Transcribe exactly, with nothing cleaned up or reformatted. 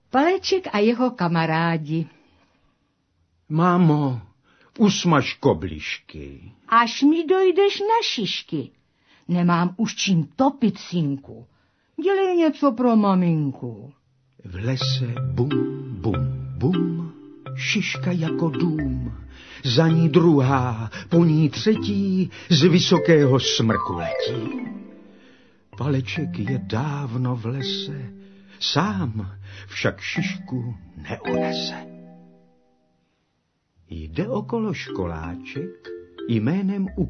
Paleček a jeho kamarádi. Mámo, usmaž koblišky. Až mi dojdeš na šišky. Nemám už čím topit, synku. Dělej něco pro maminku. V lese bum, bum, bum, šiška jako dům. Za ní druhá, po ní třetí, z vysokého smrku letí. Paleček je dávno v lese, sám však šišku neunese. Jde okolo školáček jménem